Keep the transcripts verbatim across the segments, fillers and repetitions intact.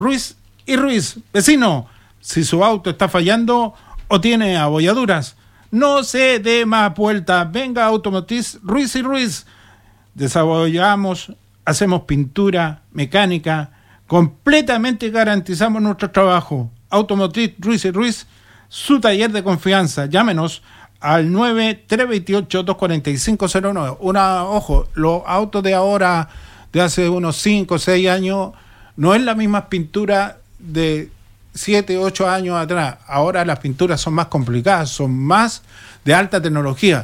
Ruiz y Ruiz. Vecino, si su auto está fallando o tiene abolladuras, no se dé más vuelta. Venga a Automotriz Ruiz y Ruiz. Desabollamos, hacemos pintura, mecánica, completamente garantizamos nuestro trabajo. Automotriz Ruiz y Ruiz, su taller de confianza. Llámenos al nueve tres dos ocho, dos cuatro cinco cero nueve. Una, ojo, los autos de ahora, de hace unos cinco o seis años, no es la misma pintura de siete, ocho años atrás. Ahora las pinturas son más complicadas, son más de alta tecnología.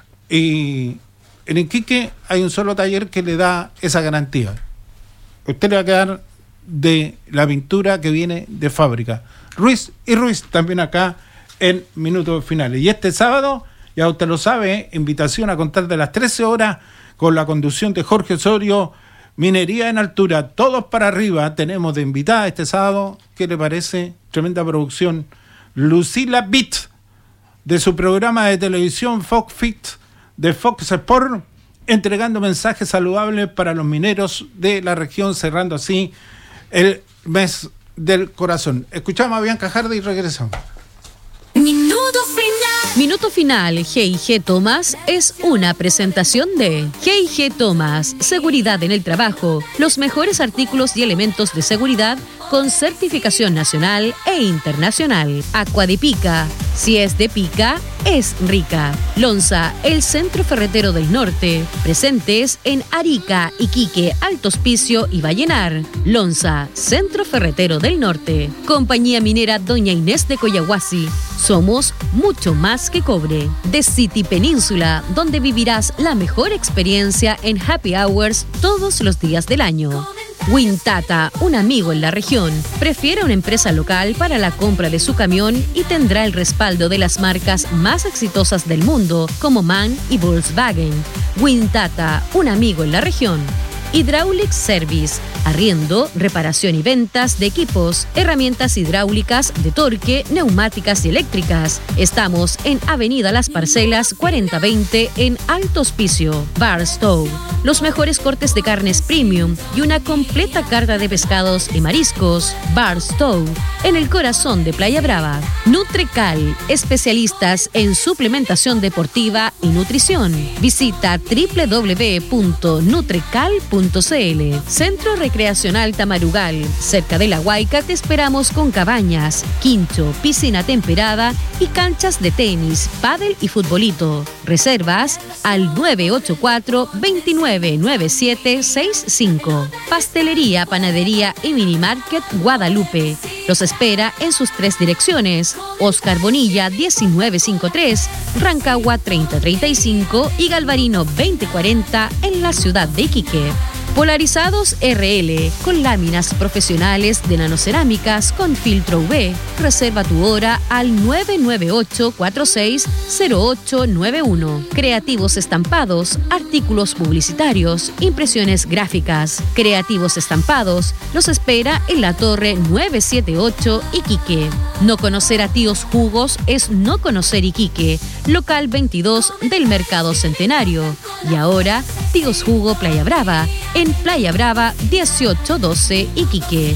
Y en Iquique hay un solo taller que le da esa garantía. Usted le va a quedar de la pintura que viene de fábrica. Ruiz y Ruiz también acá en Minutos Finales. Y este sábado, ya usted lo sabe, invitación a contar de las trece horas con la conducción de Jorge Osorio, Minería en Altura, todos para arriba. Tenemos de invitada este sábado, ¿qué le parece? Tremenda producción. Lucila Beat, de su programa de televisión Fox Fit, de Fox Sport, entregando mensajes saludables para los mineros de la región, cerrando así el mes del corazón. Escuchamos a Bianca Jardi y regresamos. Minuto final. Minuto final. G y G Thomas es una presentación de G y G Thomas. Seguridad en el trabajo. Los mejores artículos y elementos de seguridad con certificación nacional e internacional. Aqua de Pica. Si es de pica, es rica. Lonza, el centro ferretero del norte. Presentes en Arica, Iquique, Alto Hospicio y Vallenar. Lonza, centro ferretero del norte. Compañía minera Doña Inés de Coyahuasi. Somos mucho más que cobre. The City Península, donde vivirás la mejor experiencia en happy hours todos los días del año. Wintata, un amigo en la región. Prefiere una empresa local para la compra de su camión y tendrá el respaldo de las marcas más exitosas del mundo como MAN y Volkswagen. Wintata, un amigo en la región. Hydraulic Service, arriendo, reparación y ventas de equipos, herramientas hidráulicas, de torque, neumáticas y eléctricas. Estamos en Avenida Las Parcelas cuarenta veinte en Alto Hospicio. Barstow, los mejores cortes de carnes premium y una completa carta de pescados y mariscos. Barstow, en el corazón de Playa Brava. Nutrecal, especialistas en suplementación deportiva y nutrición. Visita doble u doble u doble u punto nutrecal punto c l. Centro Recreacional Tamarugal, cerca de La Huayca te esperamos con cabañas, quincho, piscina temperada y canchas de tenis, pádel y futbolito. Reservas al nueve ocho cuatro, dos nueve nueve siete seis cinco. Pastelería, panadería y minimarket Guadalupe. Los espera en sus tres direcciones: Oscar Bonilla diecinueve cincuenta y tres, Rancagua treinta treinta y cinco y Galvarino veinte cuarenta en la ciudad de Iquique. Polarizados R L, con láminas profesionales de nanocerámicas con filtro U V. Reserva tu hora al nueve nueve ocho cuatro seis cero ocho nueve uno. Creativos Estampados, artículos publicitarios, impresiones gráficas. Creativos Estampados los espera en la Torre novecientos setenta y ocho Iquique. No conocer a Tíos Jugos es no conocer Iquique. Local veintidós del Mercado Centenario. Y ahora, Tíos Jugo Playa Brava, en Playa Brava dieciocho doce Iquique.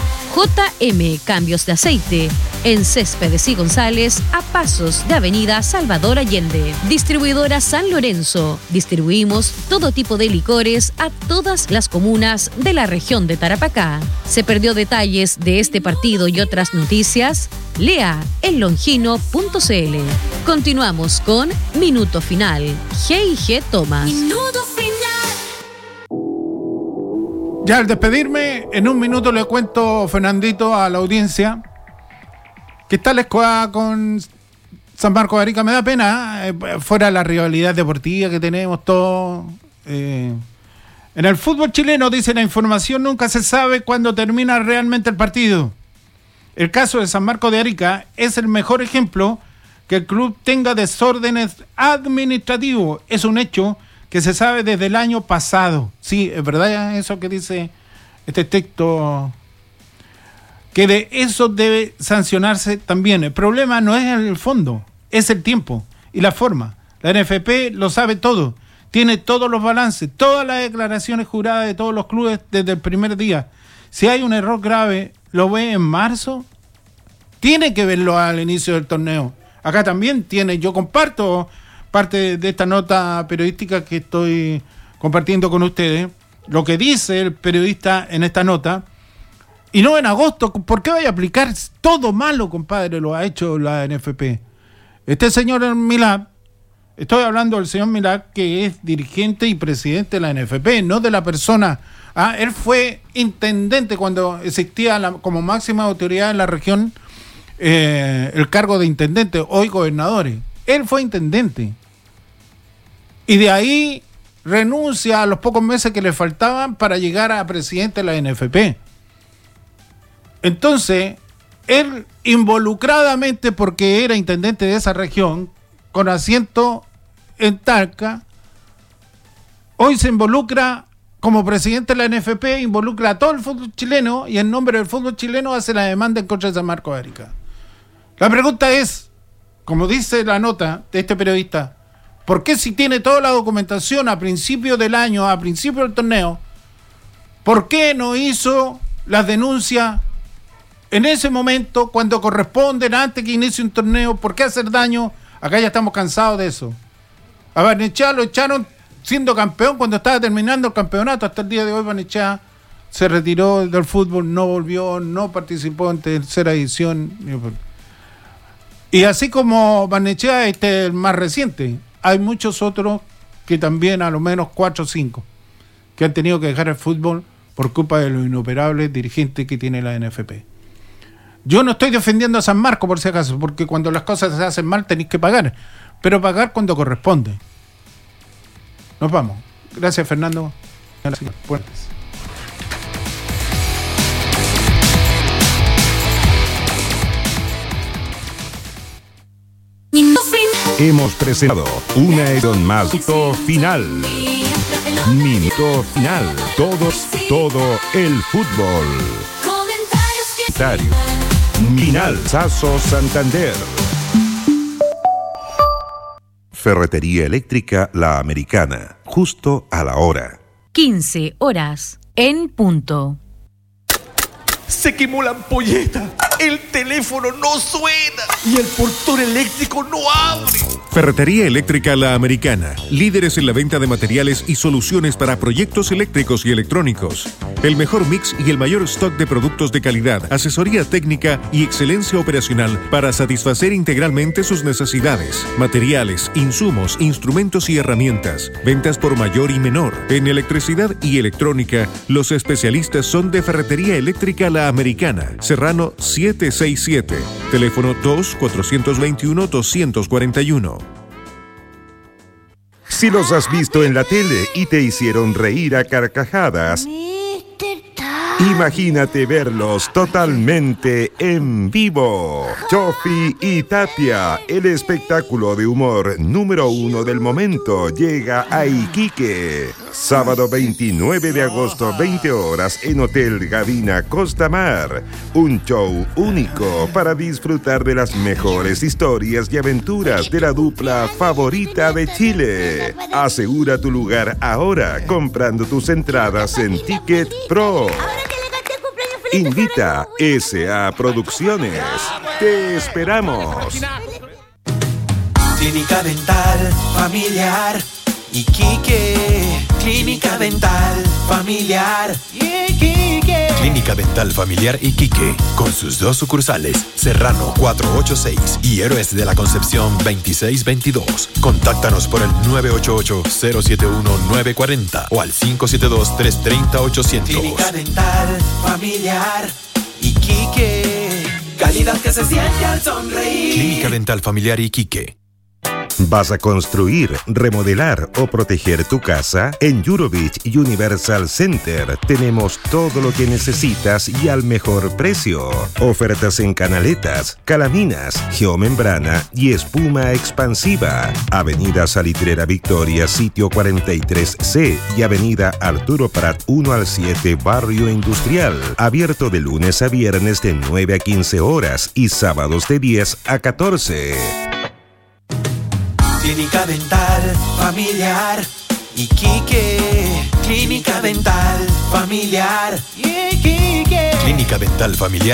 J M Cambios de Aceite, en Céspedes y González, a pasos de Avenida Salvador Allende. Distribuidora San Lorenzo. Distribuimos todo tipo de licores a todas las comunas de la región de Tarapacá. ¿Se perdió detalles de este partido y otras noticias? Lea en longino punto c l. Continuamos con Minuto Final. G y G Thomas. Minuto Final. Ya al despedirme, en un minuto le cuento, Fernandito, a la audiencia que está la escuadra con San Marcos de Arica. Me da pena, eh, fuera la rivalidad deportiva que tenemos todos. Eh, en el fútbol chileno, dice la información, nunca se sabe cuándo termina realmente el partido. El caso de San Marcos de Arica es el mejor ejemplo que el club tenga desórdenes administrativos. Es un hecho que se sabe desde el año pasado. Sí, es verdad eso que dice este texto, que de eso debe sancionarse también. El problema no es el fondo, es el tiempo y la forma. La N F P lo sabe todo, tiene todos los balances, todas las declaraciones juradas de todos los clubes desde el primer día. Si hay un error grave, lo ve en marzo. Tiene que verlo al inicio del torneo. Acá también tiene, yo comparto parte de esta nota periodística que estoy compartiendo con ustedes, lo que dice el periodista en esta nota, y no en agosto. ¿Por qué vaya a aplicar todo malo, compadre? Lo ha hecho la N F P. Este señor Milad, estoy hablando del señor Milad, que es dirigente y presidente de la N F P, no de la persona. Ah, él fue intendente cuando existía la, como máxima autoridad en la región eh, el cargo de intendente, hoy gobernadores. Él fue intendente. Y de ahí renuncia a los pocos meses que le faltaban para llegar a presidente de la N F P. Entonces, él involucradamente, porque era intendente de esa región, con asiento en Talca, hoy se involucra como presidente de la N F P, involucra a todo el fútbol chileno y en nombre del fútbol chileno hace la demanda en contra de San Marcos de Arica. La pregunta es, como dice la nota de este periodista, ¿por qué si tiene toda la documentación a principio del año, a principio del torneo, por qué no hizo las denuncias en ese momento, cuando corresponden, antes que inicie un torneo? ¿Por qué hacer daño? Acá ya estamos cansados de eso. A Barnechea lo echaron siendo campeón cuando estaba terminando el campeonato. Hasta el día de hoy Barnechea se retiró del fútbol, no volvió, no participó en tercera edición. Y así como Barnechea, este es el más reciente. Hay muchos otros que también, a lo menos cuatro o cinco, que han tenido que dejar el fútbol por culpa de los inoperables dirigentes que tiene la N F P. Yo no estoy defendiendo a San Marcos, por si acaso, porque cuando las cosas se hacen mal tenéis que pagar, pero pagar cuando corresponde. Nos vamos. Gracias, Fernando. Puertas. Hemos presentado una edición más. Minuto final. Minuto final. Todos, todo el fútbol. Final. Sasso Santander. Ferretería eléctrica La Americana. Justo a la hora. quince horas en punto. Se quemó la ampolleta, el teléfono no suena y el portón eléctrico no abre. Ferretería Eléctrica La Americana, líderes en la venta de materiales y soluciones para proyectos eléctricos y electrónicos. El mejor mix y el mayor stock de productos de calidad, asesoría técnica y excelencia operacional para satisfacer integralmente sus necesidades. Materiales, insumos, instrumentos y herramientas. Ventas por mayor y menor. En electricidad y electrónica, los especialistas son de Ferretería Eléctrica La Americana, Serrano setecientos sesenta y siete, teléfono dos cuatro dos uno dos cuatro uno. Si los has visto en la tele y te hicieron reír a carcajadas, imagínate verlos totalmente en vivo. Chofi y Tapia, el espectáculo de humor número uno del momento, llega a Iquique. Sábado veintinueve de agosto, veinte horas, en Hotel Gavina Costa Mar. Un show único para disfrutar de las mejores historias y aventuras de la dupla favorita de Chile. Asegura tu lugar ahora comprando tus entradas en Ticket Pro. Invita S A Producciones. Te esperamos. Clínica Dental Familiar Iquique. Clínica Dental Familiar Iquique. Clínica Dental Familiar Iquique, con sus dos sucursales, Serrano cuatrocientos ochenta y seis y Héroes de la Concepción veintiséis veintidós. Contáctanos por el nueve ocho ocho, cero siete uno, nueve cuatro cero o al cinco siete dos, tres tres cero, ochocientos. Clínica Dental Familiar Iquique. Calidad que se siente al sonreír. Clínica Dental Familiar Iquique. ¿Vas a construir, remodelar o proteger tu casa? En Eurovich Universal Center tenemos todo lo que necesitas y al mejor precio. Ofertas en canaletas, calaminas, geomembrana y espuma expansiva. Avenida Salitrera Victoria, sitio cuarenta y tres C y Avenida Arturo Prat uno al siete, Barrio Industrial. Abierto de lunes a viernes de nueve a quince horas y sábados de diez a catorce. Clínica Dental Familiar Iquique. Clínica Dental Familiar Iquique. Clínica Dental Familiar